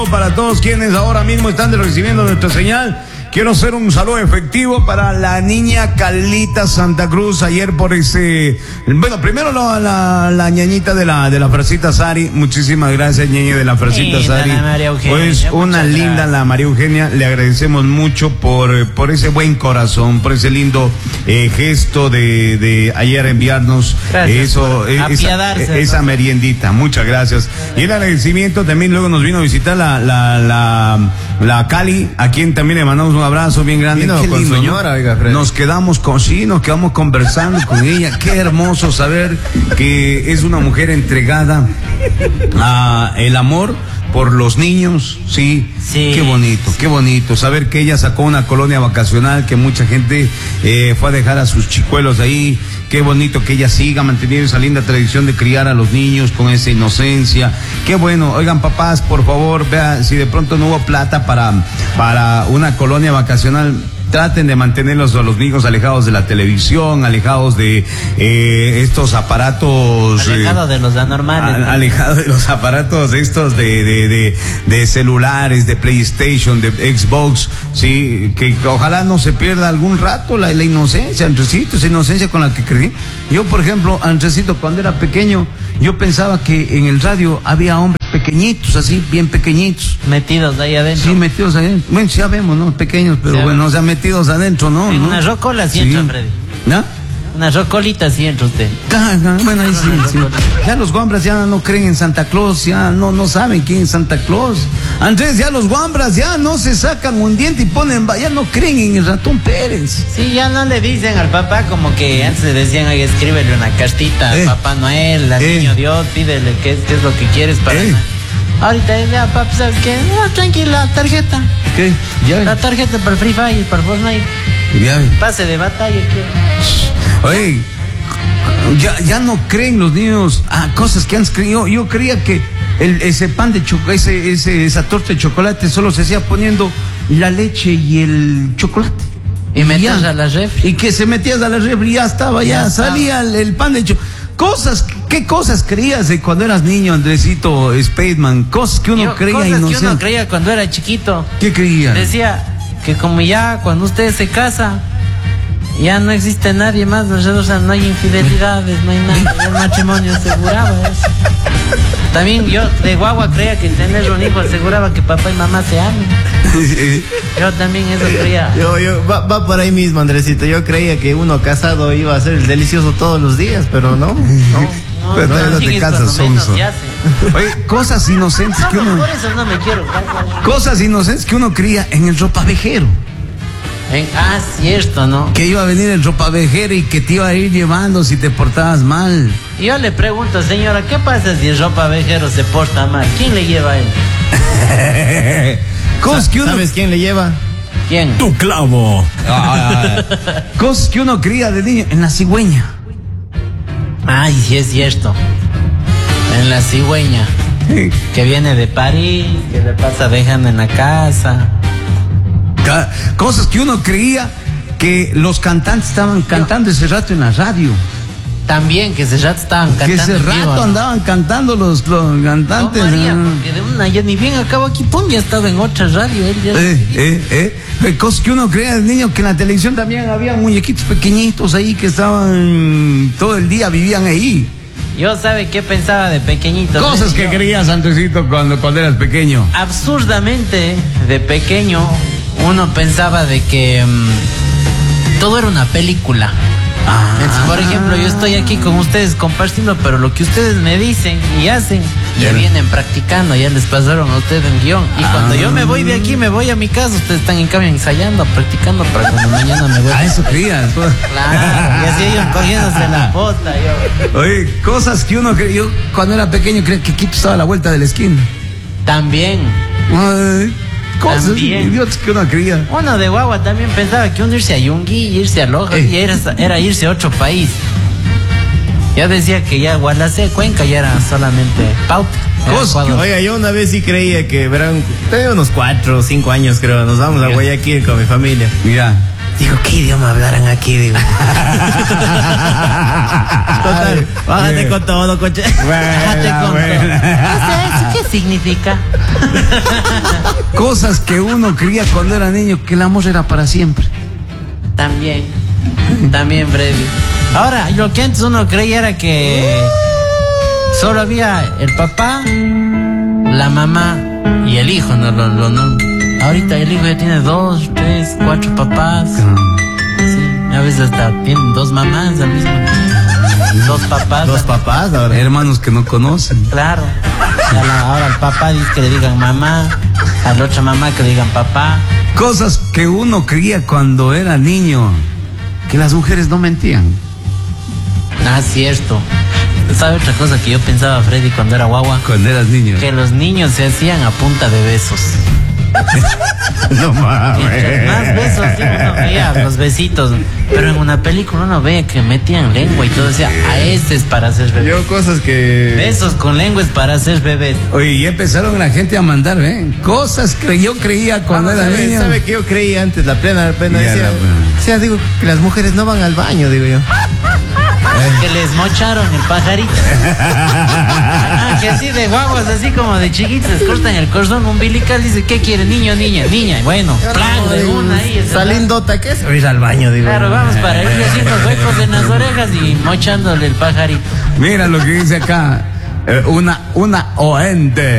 Para todos quienes ahora mismo están recibiendo nuestra señal, quiero hacer un saludo efectivo para la niña Carlita Santa Cruz ayer por bueno, primero la ñañita de la Fresita Sari, muchísimas gracias, ñeña de la Fresita Sari. Pues una linda la María Eugenia, le agradecemos mucho por ese buen corazón, por ese lindo gesto de ayer enviarnos esa meriendita, muchas gracias. Y el agradecimiento también luego nos vino a visitar la Cali, a quien también le mandamos un abrazo bien grande. Qué con lindo, señora, oiga, Fred. Nos quedamos conversando con ella. Qué hermoso saber que es una mujer entregada a el amor por los niños, sí. Qué bonito saber que ella sacó una colonia vacacional, que mucha gente fue a dejar a sus chicuelos ahí. Qué bonito que ella siga manteniendo esa linda tradición de criar a los niños con esa inocencia. Qué bueno. Oigan, papás, por favor, vean, si de pronto no hubo plata para una colonia vacacional, traten de mantenerlos a los niños alejados de la televisión, alejados de estos aparatos. Alejados de los anormales. Alejados de los aparatos estos de celulares, de PlayStation, de Xbox, sí, que ojalá no se pierda algún rato la inocencia, Andresito, esa inocencia con la que crecí. Yo, por ejemplo, Andresito, cuando era pequeño, yo pensaba que en el radio había hombres pequeñitos, así, bien pequeñitos. Metidos ahí adentro. Sí, metidos ahí adentro. Bueno, ya vemos, ¿no? Pequeños, pero sí, bueno, o sea, metidos adentro, ¿no? En una rocola sí entra, Freddy. ¿No? Una rocolita sí entra usted. Bueno, ahí sí. Ya los guambras ya no creen en Santa Claus, ya no saben quién es Santa Claus. Andrés, ya los guambras ya no se sacan un diente y ya no creen en el ratón Pérez. Sí, ya no le dicen al papá como que antes le decían, oye, escríbele una cartita al Papá Noel, al Niño Dios, pídele qué es lo que quieres para... Ahorita ya, papá, ¿sabes qué? No, tranquila, tarjeta. ¿Qué? ¿Ya? La tarjeta para el Free Fire, para el Fortnite. Ya. Pase de batalla, ¿qué? Oye, ya no creen los niños cosas que antes creído. Yo creía que ese pan de chocolate, esa torta de chocolate solo se hacía poniendo la leche y el chocolate. Y metías a la refri. Y que se metías a la refri y ya estaba, ya salía el pan de chocolate. ¿Qué cosas creías de cuando eras niño, Andresito Spademan? Cosas que uno creía y no sé. Cosas que uno creía cuando era chiquito. ¿Qué creía? Decía que como ya cuando usted se casa, ya no existe nadie más, o sea, no hay infidelidades, no hay nada, el matrimonio aseguraba eso. También yo de guagua creía que tener un hijo aseguraba que papá y mamá se amen. Yo también eso creía. Va por ahí mismo, Andresito. Yo creía que uno casado iba a ser el delicioso todos los días, pero no. Pero no te casas, sonso. Oye, cosas inocentes que uno... Por eso no me quiero casar. Cosas inocentes que uno creía en el ropavejero. Cierto, ¿no? Que iba a venir el ropavejero y que te iba a ir llevando si te portabas mal. Y yo le pregunto, señora, ¿qué pasa si el ropavejero se porta mal? ¿Quién le lleva a él? ¿Sabes quién le lleva? ¿Quién? Tu clavo. Cosas que uno creía de niño en la cigüeña. Ay, sí es cierto. En la cigüeña. Que viene de París, que le pasa dejando en la casa. Cosas que uno creía que los cantantes estaban cantando ese rato en la radio. También, que ese rato estaban cantando. Que ese rato andaban cantando los cantantes. No, María, porque de una ya ni bien acabo aquí, pum, ya estaba en otra radio. Cosas que uno creía de niño, que en la televisión también había muñequitos pequeñitos ahí que estaban todo el día, vivían ahí. Yo, ¿sabe qué pensaba de pequeñito? Cosas que creías, Andresito, cuando eras pequeño. Absurdamente, de pequeño, uno pensaba de que todo era una película. Entonces, por ejemplo, yo estoy aquí con ustedes compartiendo, pero lo que ustedes me dicen y hacen, ya vienen practicando, ya les pasaron a ustedes en guión. Y cuando yo me voy de aquí, me voy a mi casa, ustedes están en cambio ensayando, practicando para cuando mañana me voy. Eso creías. Claro, y así ellos cogiéndose la pota. Oye, cosas que uno creyó cuando era pequeño, creía que Quito estaba a la vuelta de la esquina. También. Cosas idiotas que uno creía. Uno de guagua también pensaba que uno irse a Yungui, irse a Loja, y era irse a otro país. Yo decía que ya Gualacé, Cuenca ya era solamente pauta. Oiga, yo una vez sí creía que tenía unos 4 o 5 años, creo. Nos vamos a Guayaquil con mi familia. Mira. Digo, ¿qué idioma hablarán aquí? Digo. Total, bájate con todo, coche. Bájate con todo. ¿Eso qué significa? Cosas que uno creía cuando era niño, que el amor era para siempre. También, Freddy. Ahora, lo que antes uno creía era que solo había el papá, la mamá y el hijo, no. Ahorita el hijo ya tiene 2, 3, 4 papás. Sí, a veces hasta tienen 2 mamás al mismo tiempo. 2 papás. 2 papás ahora. Hermanos que no conocen. Claro. Ahora al papá dice que le digan mamá, a la otra mamá que le digan papá. Cosas que uno creía cuando era niño, que las mujeres no mentían. Ah, cierto. ¿Sabe otra cosa que yo pensaba, Freddy, cuando era guagua? Cuando eras niño. Que los niños se hacían a punta de besos. No mames. Mientras más besos, sí, uno veía los besitos. Pero en una película uno ve que metían lengua y todo. Decía, este es para hacer bebés. Yo cosas que... Besos con lengua es para hacer bebés. Oye, y empezaron la gente a mandar, cosas que yo creía cuando era niño. ¿Sabe qué yo creí antes? La plena decía, digo, que las mujeres no van al baño, digo yo. Que les mocharon el pajarito. Que así de guaguas, así como de chiquitos, cortan el cordón umbilical. Dice, ¿qué quiere? Niño, niña. Bueno, plan de una ahí. Salindota, ¿qué es? Ir al baño, digo. Claro, vamos para ir haciendo huecos en las orejas y mochándole el pajarito. Mira lo que dice acá. Una OND